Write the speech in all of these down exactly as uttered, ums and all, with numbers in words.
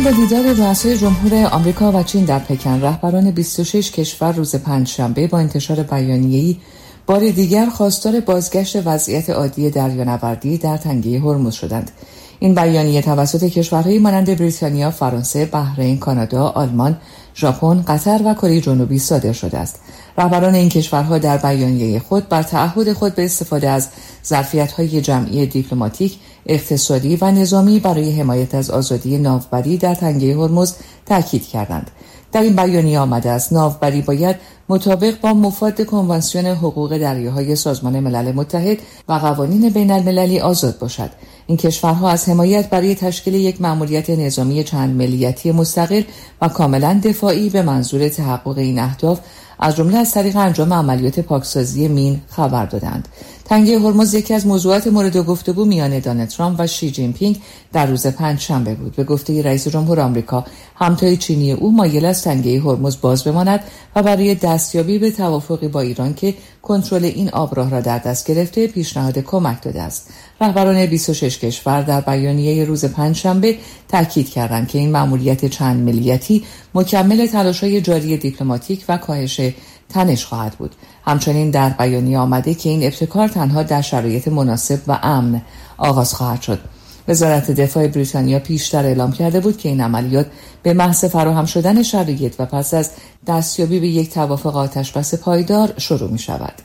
همچنین با دیدار رؤسای جمهور آمریکا و چین در پکن، رهبران بیست و شش کشور روز پنجشنبه با انتشار بیانیه‌ای بار دیگر خواستار بازگشت وضعیت عادی دریانوردی در تنگه هرمز شدند. این بیانیه توسط کشورهایی مانند بریتانیا، فرانسه، بحرین، کانادا، آلمان، ژاپن، قطر و کره جنوبی صادر شده است. رهبران این کشورها در بیانیه خود بر تعهد خود به استفاده از ظرفیت‌های جمعی دیپلماتیک، اقتصادی و نظامی برای حمایت از آزادی ناوبری در تنگه هرمز تاکید کردند. در این بیانیه آمده است ناوبری باید مطابق با مفاد کنوانسیون حقوق دریاهای سازمان ملل متحد و قوانین بین المللی آزاد باشد. این کشورها از حمایت برای تشکیل یک مأموریت نظامی چند ملیتی مستقل و کاملا دفاعی به منظور تحقق این اهداف از جمله از طریق انجام عملیات پاکسازی مین خبر دادند. تنگه هرمز یکی از موضوعات مورد گفتگو میان دونالد ترامپ و شی جین پینگ در روز پنجشنبه بود. به گفته رئیس جمهور آمریکا، همتای چینی او مایل است تنگه هرمز باز بماند و برای دستیابی به توافقی با ایران که کنترل این آبراه را در دست گرفته پیشنهاد کمک داده است. رهبران بیست و شش کشور در بیانیه روز پنجشنبه تاکید کردند که این مأموریت چند ملیتی مکمل تلاش‌های جاری دیپلماتیک و کاهش تنش خواهد بود. همچنین در بیانیه آمده که این ابتکار تنها در شرایط مناسب و امن آغاز خواهد شد. وزارت دفاع بریتانیا پیشتر اعلام کرده بود که این عملیات به محض فراهم شدن شرایط و پس از دستیابی به یک توافق آتشبس پایدار شروع می شود.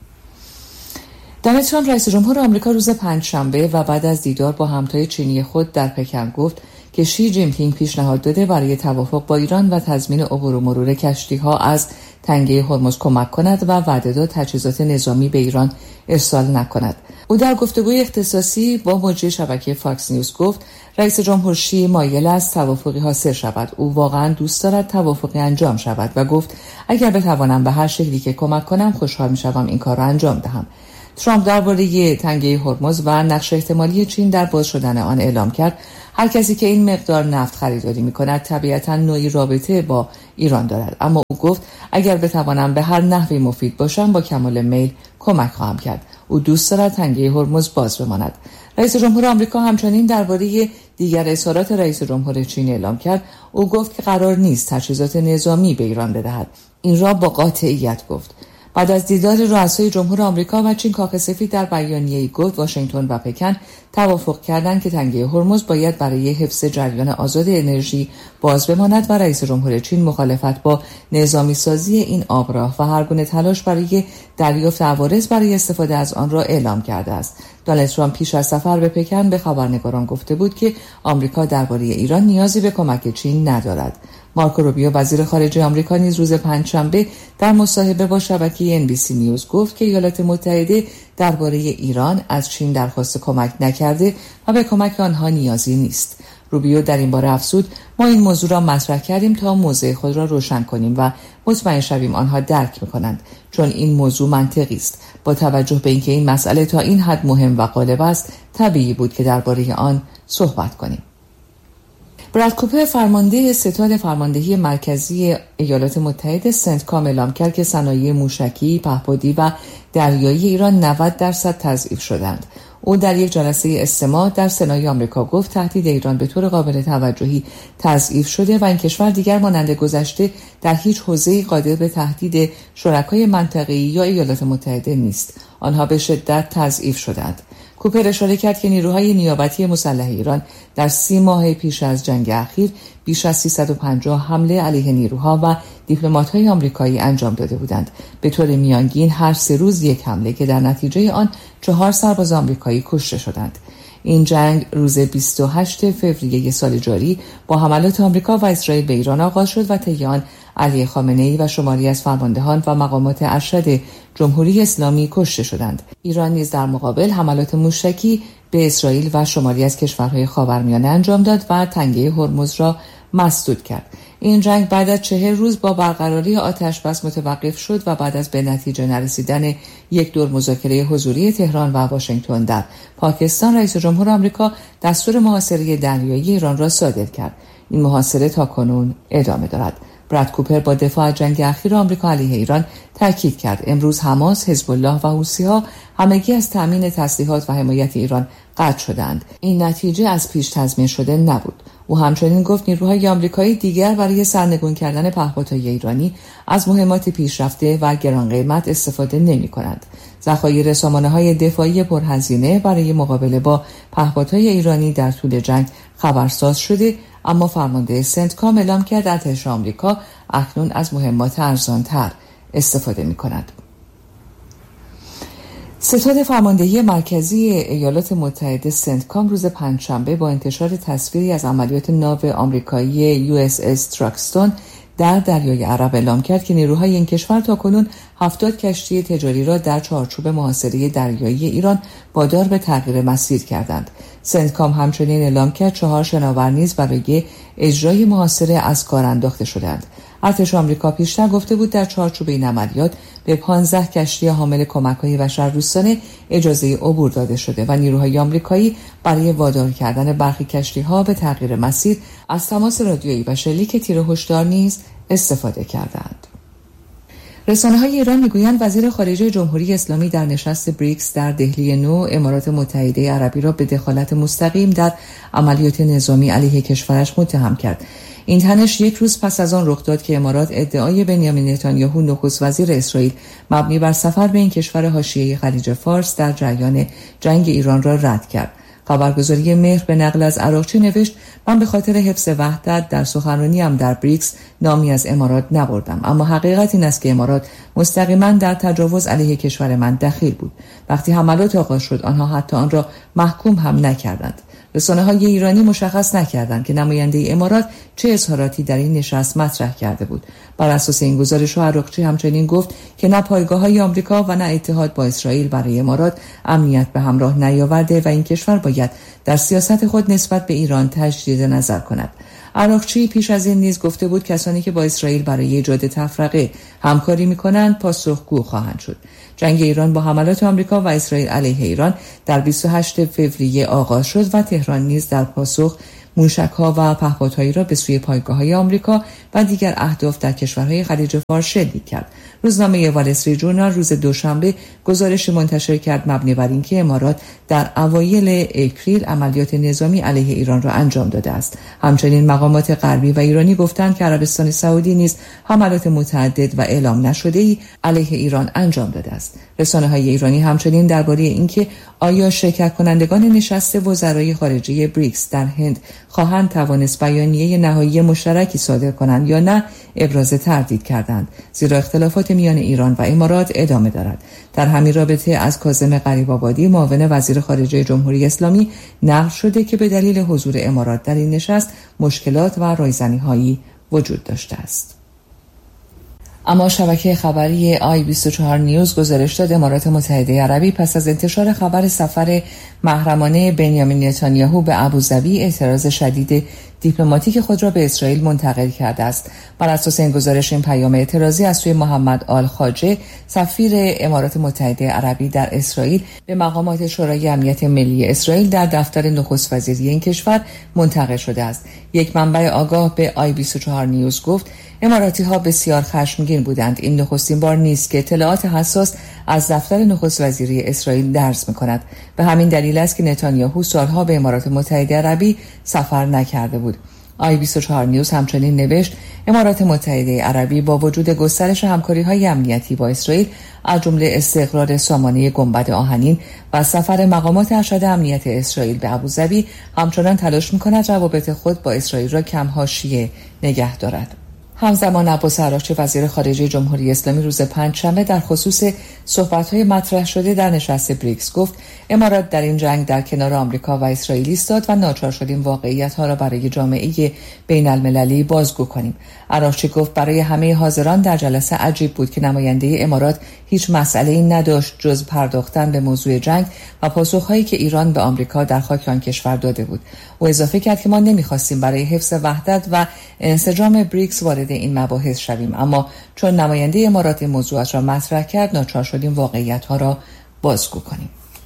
دونالد ترامپ رئیس جمهور آمریکا روز پنجشنبه و بعد از دیدار با همتای چینی خود در پکن گفت که شی جین پینگ پیشنهاد داده برای توافق با ایران و تضمین عبور و مرور کشتی‌ها از تنگه هرمز کمک کند و وعده داد تجهیزات نظامی به ایران ارسال نکند. او در گفتگوی اختصاصی با مجری شبکه فاکس نیوز گفت رئیس جمهور شی مایل است توافقی حاصل شود. او واقعا دوست دارد توافقی انجام شود و گفت اگر بتوانم به هر شکلی که کمک کنم خوشحال می‌شوم این کار را انجام دهم. ترامپ درباره تنگه هرمز و نقش احتمالی چین در باز شدن آن اعلام کرد هر کسی که این مقدار نفت خریداری می‌کند طبیعتاً نوعی رابطه با ایران دارد، اما او گفت اگر بتوانم به هر نحوی مفید باشم با کمال میل کمک خواهم کرد. او دوست دارد تنگه هرمز باز بماند. رئیس جمهور آمریکا همچنین درباره دیگر اظهارات رئیس جمهور چین اعلام کرد. او گفت که قرار نیست تجهیزات نظامی به ایران بدهد. این را با قاطعیت گفت. بعد از دیدار رؤسای جمهور آمریکا و چین، کاخ سفید در بیانیه‌ای گفت واشنگتن و پکن توافق کردند که تنگه هرمز باید برای حفظ جریان آزاد انرژی باز بماند و رئیس جمهور چین مخالفت با نظامی سازی این آبراه و هر گونه تلاش برای دریافت عوارض برای استفاده از آن را اعلام کرده است. دونالد ترامپ پیش از سفر به پکن به خبرنگاران گفته بود که آمریکا درباره ایران نیازی به کمک چین ندارد. مارکو روبیو وزیر خارجه آمریکا نیز روز پنجشنبه در مصاحبه با شبکه ان بی سی نیوز گفت که ایالات متحده درباره ایران از چین درخواست کمک نکرده و به کمک آنها نیازی نیست. روبیو در این باره افزود ما این موضوع را مطرح کردیم تا موضع خود را روشن کنیم و مطمئن شویم آنها درک می‌کنند، چون این موضوع منطقی است. با توجه به اینکه این مسئله تا این حد مهم و غالب است طبیعی بود که درباره آن صحبت کنیم. براد کوپر فرمانده ستاد فرماندهی مرکزی ایالات متحده سنتکام اعلام کرد که صنایع موشکی، پهپادی و دریایی ایران نود درصد تضعیف شدند. او در یک جلسه استماع در سنای آمریکا گفت تهدید ایران به طور قابل توجهی تضعیف شده و این کشور دیگر مانند گذشته در هیچ حوزه‌ای قادر به تهدید شرکای منطقه‌ای یا ایالات متحده نیست. آنها به شدت تضعیف شدند. کوپر اشاره کرد که نیروهای نیابتی مسلح ایران در سی ماه پیش از جنگ اخیر بیش از سیصد و پنجاه حمله علیه نیروها و دیپلمات‌های آمریکایی انجام داده بودند. به طور میانگین هر سه روز یک حمله که در نتیجه آن چهار سرباز آمریکایی کشته شدند. این جنگ روز بیست و هشتم فوریه سال جاری با حملات آمریکا و اسرائیل به ایران آغاز شد و طی آن علی خامنه‌ای و شماری از فرماندهان و مقامات ارشد جمهوری اسلامی کشته شدند. ایران نیز در مقابل حملات موشکی به اسرائیل و شماری از کشورهای خاورمیانه انجام داد و تنگه هرمز را مسدود کرد. این جنگ بعد از چهل روز با برقراری آتش‌بس متوقف شد و بعد از به نتیجه نرسیدن یک دور مذاکره حضوری تهران و واشنگتن در پاکستان، رئیس جمهور آمریکا دستور محاصره دریایی ایران را صادر کرد. این محاصره تاکنون ادامه دارد. براد کوپر با دفاع از جنگ اخیر آمریکا علیه ایران تاکید کرد امروز حماس، حزب الله و حوثی‌ها همگی از تامین تسلیحات و حمایت ایران قطع شدند. این نتیجه از پیش تضمین شده نبود. او همچنین گفت نیروهای آمریکایی دیگر برای سرنگون کردن پهپادهای ایرانی از مهمات پیشرفته و گران قیمت استفاده نمی کنند. ذخایر سامانه‌های دفاعی پرهزینه برای مقابله با پهپادهای ایرانی در طول جنگ خبرساز شده، اما فرمانده سنتکام اعلام کرد ارتش آمریکا اکنون از مهمات ارزان‌تر استفاده می‌کند. ستاد فرماندهی مرکزی ایالات متحده سنتکام روز پنجشنبه با انتشار تصویری از عملیات ناو آمریکایی یو اس اس تراکستون در دریای عرب اعلام کرد که نیروهای این کشور تاکنون هفتاد کشتی تجاری را در چارچوب محاصره دریایی ایران وادار به تغییر مسیر کردند. سنتکام همچنین اعلام کرد چهار شناور نیز برای اجرای محاصره از کار انداخته شدند. ارتش آمریکا پیشتر گفته بود در چارچوب این عملیات به پانزده کشتی حامل کمک‌های بشردوستانه اجازه عبور داده شده و نیروهای آمریکایی برای وادار کردن برخی کشتی‌ها به تغییر مسیر از تماس رادیویی و شلیک تیر هشدار نیز استفاده کردند. رسانه‌های ایران میگویند وزیر خارجه جمهوری اسلامی در نشست بریکس در دهلی نو امارات متحده عربی را به دخالت مستقیم در عملیات نظامی علیه کشورش متهم کرد. این تنش یک روز پس از آن رخ داد که امارات ادعای بنیامین نتانیاهو نخست وزیر اسرائیل مبنی بر سفر به این کشور حاشیه خلیج فارس در جریان جنگ ایران را رد کرد. خبرگزاری مهر به نقل از عراقچی نوشت: من به خاطر حفظ وحدت در سخنرانیم در بریکس نامی از امارات نبردم، اما حقیقت این است که امارات مستقیما در تجاوز علیه کشور من دخیل بود. وقتی حملات آغاز شد آنها حتی آن را محکوم هم نکردند. رسانه‌های ایرانی مشخص نکردند که نماینده امارات چه اظهاراتی در این نشست مطرح کرده بود. بر اساس این گزارش عراقچی همچنین گفت که نه پایگاه‌های آمریکا و نه اتحاد با اسرائیل برای امارات امنیت به همراه نیاورده و این کشور باید در سیاست خود نسبت به ایران تجدید نظر کند. عراقچی پیش از این نیز گفته بود کسانی که با اسرائیل برای ایجاد تفرقه همکاری می‌کنند پاسخگو خواهند شد. جنگ ایران با حملات آمریکا و اسرائیل علیه ایران در بیست و هشتم فوریه آغاز شد و تهران نیز در پاسخ موشک‌ها و پهپادهایی را به سوی پایگاه‌های آمریکا و دیگر اهداف در کشورهای خلیج فارس شلیک کرد. روزنامه وال استریت ژورنال روز دوشنبه گزارش منتشر کرد مبنی بر اینکه امارات در اوایل اپریل عملیات نظامی علیه ایران را انجام داده است. همچنین مقامات غربی و ایرانی گفتند که عربستان سعودی نیز حملات متعدد و اعلام نشده‌ای علیه ایران انجام داده است. رسانه‌های ایرانی همچنین درباره اینکه آیا شرکت کنندگان نشست وزرای خارجه بریکس در هند خواهند توانست بیانیه نهایی مشترکی صادر کنند یا نه ابراز تردید کردند، زیرا اختلافات میان ایران و امارات ادامه دارد. در همین رابطه از کاظم غریب‌آبادی معاون وزیر خارجه جمهوری اسلامی نقل شده که به دلیل حضور امارات در این نشست مشکلات و رایزنی‌هایی وجود داشته است. اما شبکه خبری آی بیست و چهار نیوز گزارش داد امارات متحده عربی پس از انتشار خبر سفر محرمانه بنیامین نتانیاهو به ابوظبی اعتراض شدید دیپلماتیک خود را به اسرائیل منتقل کرده است. بر اساس این گزارش این پیام اعتراضی از سوی محمد آل خاجه سفیر امارات متحده عربی در اسرائیل به مقامات شورای امنیت ملی اسرائیل در دفتر نخست وزیری این کشور منتقل شده است. یک منبع آگاه به آی بیست و چهار نیوز گفت اماراتی ها بسیار خشمگین بودند. این نخستین بار نیست که اطلاعات حساس از دفتر نخست وزیری اسرائیل درز می‌کند. به همین دلیل است که نتانیاهو سالها به امارات متحده عربی سفر نکرده بود. آی بیست و چهار نیوز همچنین نوشت امارات متحده عربی با وجود گسترش همکاری‌های امنیتی با اسرائیل از جمله استقرار سامانه گنبد آهنین و سفر مقامات ارشد امنیت اسرائیل به ابوظبی همچنان تلاش می‌کند روابط خود با اسرائیل را کم حاشیه نگه دارد. همزمان عباس عراقچی وزیر خارجه جمهوری اسلامی روز پنجشنبه در خصوص صحبت‌های مطرح شده در نشست بریکس گفت امارات در این جنگ در کنار آمریکا و اسرائیل ایستاد و ناچار شدیم واقعیت‌ها را برای جامعه بین‌المللی بازگو کنیم. عراقچی گفت برای همه حاضران در جلسه عجیب بود که نماینده امارات هیچ مسئله‌ای نداشت جز پرداختن به موضوع جنگ و پاسخ‌هایی که ایران به آمریکا در خاک آن کشور داده بود. او اضافه کرد که ما نمی‌خواستیم برای حفظ وحدت و انسجام بریکس وارد این مباحث شویم، اما چون نماینده امارات این موضوعات را مطرح کرد ناچار شدیم واقعیت‌ها را بازگو کنیم.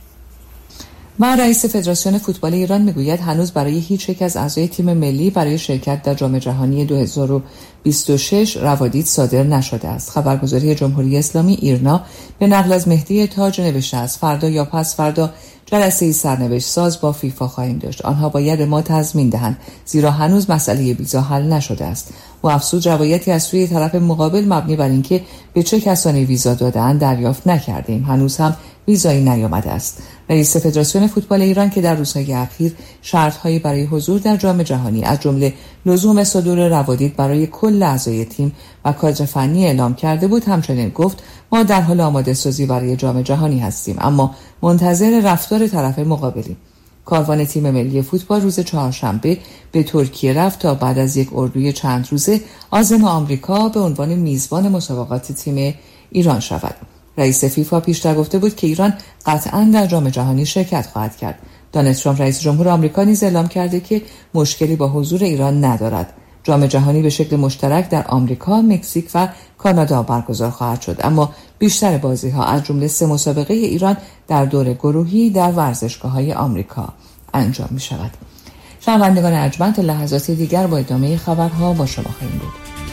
و رئیس فدراسیون فوتبال ایران میگوید هنوز برای هیچ یک از اعضای تیم ملی برای شرکت در جام جهانی دو هزار و بیست و شش روادید صادر نشده است. خبرگزاری جمهوری اسلامی ایرنا به نقل از مهدی تاج نوشته است فردا یا پس فردا جلسه سرنوشت ساز با فیفا خواهیم داشت. آنها باید ما تضمین دهند، زیرا هنوز مسئله ویزا حل نشده است. و افزود روایتی از سوی طرف مقابل مبنی بر اینکه به چه کسانی ویزا داده‌اند دریافت نکردیم. هنوز هم ویزایی نیامده است. رئیس فدراسیون فوتبال ایران که در روزهای اخیر شرط‌هایی برای حضور در جام جهانی از جمله لزوم صدور روادید برای کل اعضای تیم و کادر فنی اعلام کرده بود، همچنین گفت ما در حال آماده سازی برای جام جهانی هستیم، اما منتظر رفتار طرف مقابلیم. کاروان تیم ملی فوتبال روز چهارشنبه به ترکیه رفت تا بعد از یک اردوی چند روزه عازم آمریکا به عنوان میزبان مسابقات تیم ایران شود. رئیس فیفا پیشتر گفته بود که ایران قطعاً در جام جهانی شرکت خواهد کرد. دونالد ترامپ رئیس جمهور آمریکا نیز اعلام کرده که مشکلی با حضور ایران ندارد. جام جهانی به شکل مشترک در آمریکا، مکزیک و کانادا برگزار خواهد شد، اما بیشتر بازی‌ها از جمله سه مسابقه ایران در دور گروهی در ورزشگاه‌های آمریکا انجام می‌شود. شنوندگان ارجمند، لحظات دیگر با ادامه خبرها با شما خواهیم بود.